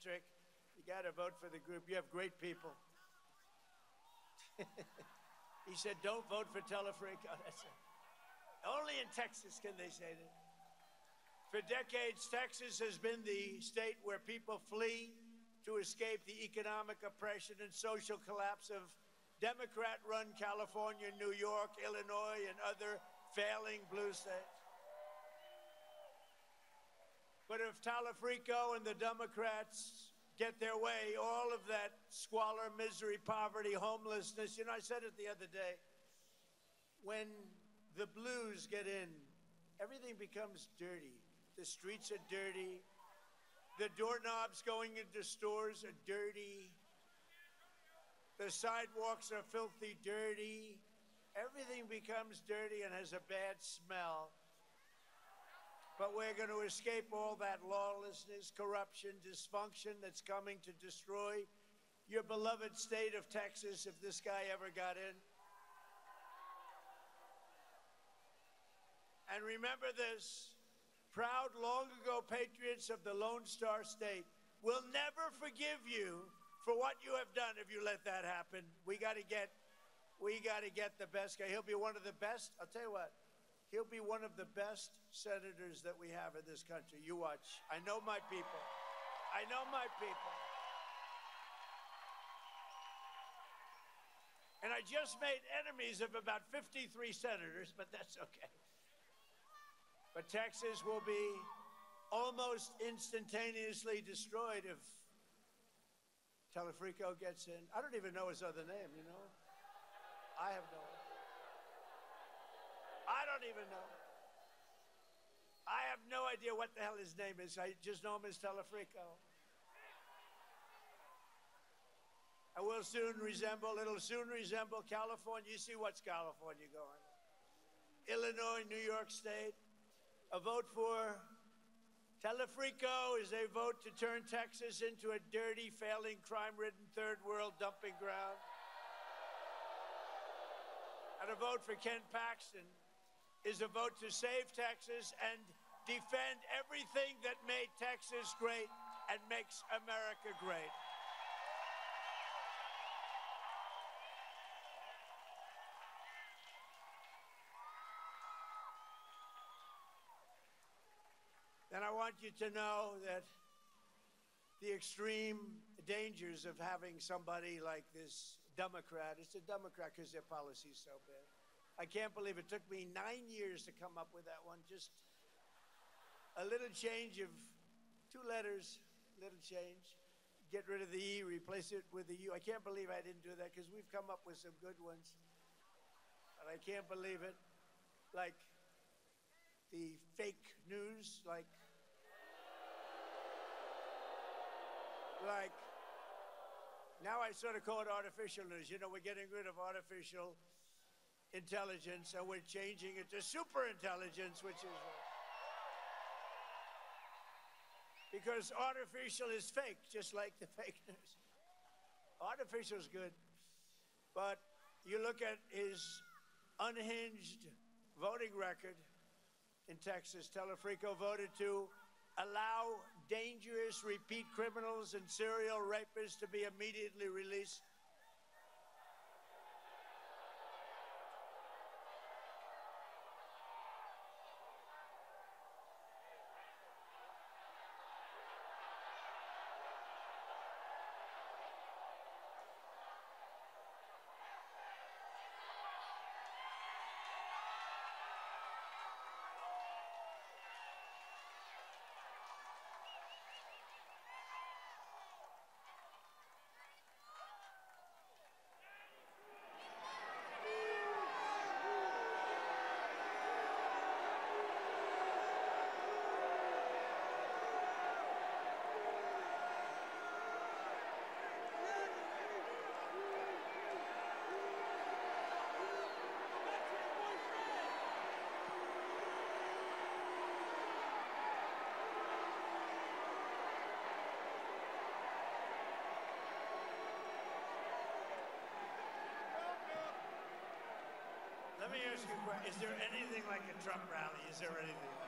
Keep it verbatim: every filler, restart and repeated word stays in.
Patrick. You got to vote for the group. You have great people. He said, don't vote for Telefrico. That's it. Only in Texas can they say that. For decades, Texas has been the state where people flee to escape the economic oppression and social collapse of Democrat-run California, New York, Illinois, and other failing blue states. But if Telefrico and the Democrats get their way, all of that squalor, misery, poverty, homelessness, you know, I said it the other day, when the blues get in, everything becomes dirty. The streets are dirty. The doorknobs going into stores are dirty. The sidewalks are filthy dirty. Everything becomes dirty and has a bad smell. But we're going to escape all that lawlessness, corruption, dysfunction that's coming to destroy your beloved state of Texas if this guy ever got in. And remember this, proud, long-ago patriots of the Lone Star State will never forgive you for what you have done if you let that happen. We got to get, we got to get the best guy. He'll be one of the best. I'll tell you what, he'll be one of the best senators that we have in this country. You watch. I know my people. I know my people. And I just made enemies of about fifty-three senators, but that's okay. But Texas will be almost instantaneously destroyed if Telefrico gets in. I don't even know his other name, you know? I have no idea. I don't even know. I have no idea what the hell his name is. I just know him as Telefrico. I will soon resemble, it'll soon resemble California. You see what's California going? Illinois, New York State. A vote for Telefrico is a vote to turn Texas into a dirty, failing, crime-ridden third world dumping ground. And a vote for Ken Paxton is a vote to save Texas and defend everything that made Texas great and makes America great. And I want you to know that the extreme dangers of having somebody like this Democrat, it's a Democrat because their policy is so bad. I can't believe it took me nine years to come up with that one. Just a little change of two letters, little change. Get rid of the E, replace it with the U. I can't believe I didn't do that because we've come up with some good ones. But I can't believe it. Like the fake news, like, like, now I sort of call it artificial news. You know, we're getting rid of artificial intelligence and we're changing it to super intelligence, which is, uh, because artificial is fake, just like the fake news. Artificial is good, but you look at his unhinged voting record in Texas. Telefrico voted to allow dangerous repeat criminals and serial rapists to be immediately released. Let me ask you a question. Is there anything like a Trump rally? Is there anything?